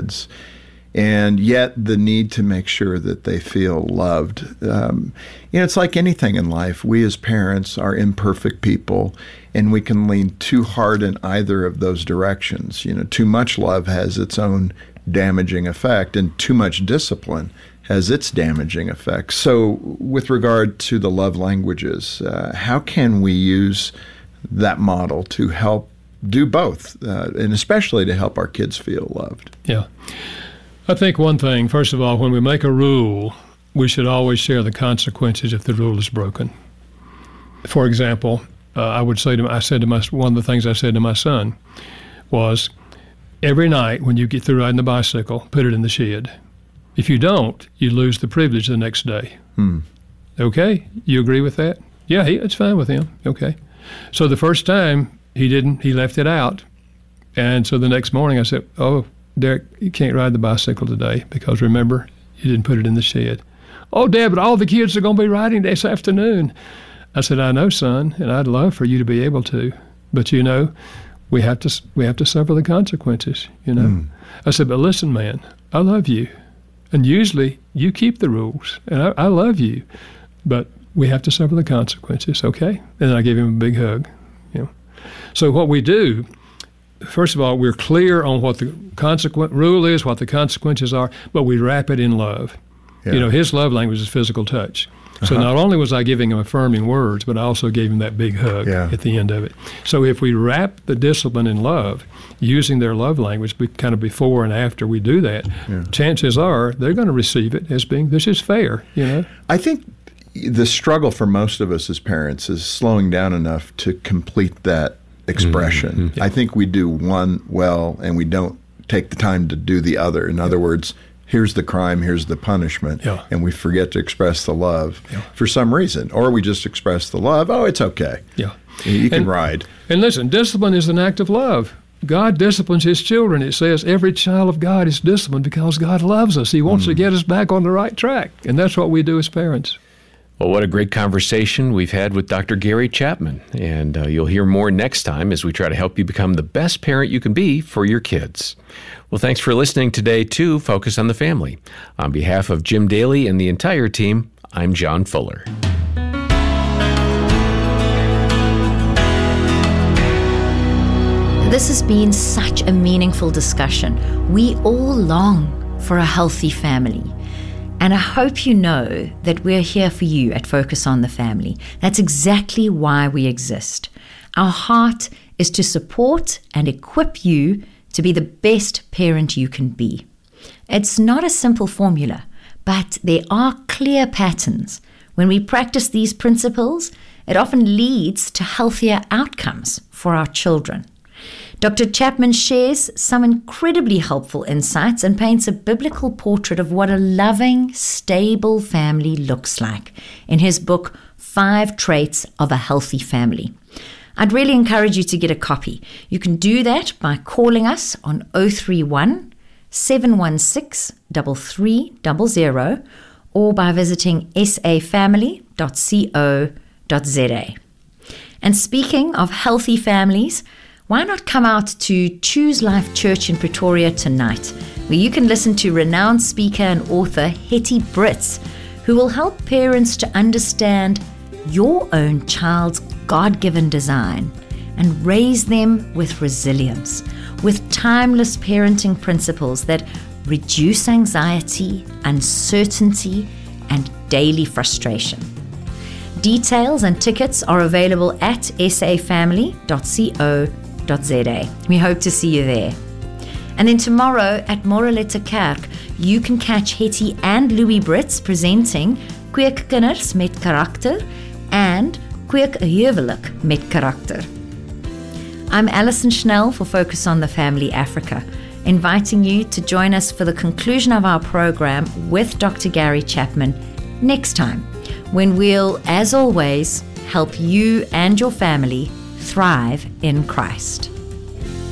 kids. And yet the need to make sure that they feel loved. It's like anything in life. We as parents are imperfect people, and we can lean too hard in either of those directions. Too much love has its own damaging effect, and too much discipline has its damaging effect. So with regard to the love languages, how can we use that model to help do both, and especially to help our kids feel loved? Yeah. I think one thing, first of all, when we make a rule, we should always share the consequences if the rule is broken. For example, one of the things I said to my son was, every night when you get through riding the bicycle, put it in the shed. If you don't, you lose the privilege the next day. Okay? You agree with that? Yeah, it's fine with him. Okay. So the first time he left it out. And so the next morning I said, "Oh, Derek, you can't ride the bicycle today because remember, you didn't put it in the shed." "Oh, Dad, but all the kids are going to be riding this afternoon." I said, "I know, son, and I'd love for you to be able to, but we have to suffer the consequences. I said, "But listen, man, I love you, and usually you keep the rules, and I love you, but we have to suffer the consequences, okay?" And I gave him a big hug. So what we do, first of all, we're clear on what the rule is, what the consequences are, but we wrap it in love. Yeah. His love language is physical touch. So not only was I giving him affirming words, but I also gave him that big hug at the end of it. So if we wrap the discipline in love, using their love language kind of before and after we do that, chances are they're going to receive it as being, this is fair. I think the struggle for most of us as parents is slowing down enough to complete that expression. I think we do one well and we don't take the time to do the other. In other words, here's the crime, here's the punishment, and we forget to express the love for some reason. Or we just express the love, oh, it's okay. You can ride. And listen, discipline is an act of love. God disciplines his children. It says every child of God is disciplined because God loves us. He wants to get us back on the right track. And that's what we do as parents. Well, what a great conversation we've had with Dr. Gary Chapman. And you'll hear more next time as we try to help you become the best parent you can be for your kids. Well, thanks for listening today to Focus on the Family. On behalf of Jim Daly and the entire team, I'm John Fuller. This has been such a meaningful discussion. We all long for a healthy family. And I hope you know that we're here for you at Focus on the Family. That's exactly why we exist. Our heart is to support and equip you to be the best parent you can be. It's not a simple formula, but there are clear patterns. When we practice these principles, it often leads to healthier outcomes for our children. Dr. Chapman shares some incredibly helpful insights and paints a biblical portrait of what a loving, stable family looks like in his book, 5 Traits of a Healthy Family. I'd really encourage you to get a copy. You can do that by calling us on 031 716 3300 or by visiting safamily.co.za. And speaking of healthy families, why not come out to Choose Life Church in Pretoria tonight, where you can listen to renowned speaker and author Hetty Brits, who will help parents to understand your own child's God-given design and raise them with resilience, with timeless parenting principles that reduce anxiety, uncertainty, and daily frustration. Details and tickets are available at safamily.co.za. We hope to see you there. And then tomorrow at Moraletta Kerk, you can catch Hetty and Louis Brits presenting Kweek Kinders met Karakter and Kweek 'n Huwelik met Karakter. I'm Alison Schnell for Focus on the Family Africa, inviting you to join us for the conclusion of our program with Dr. Gary Chapman next time, when we'll, as always, help you and your family thrive in Christ.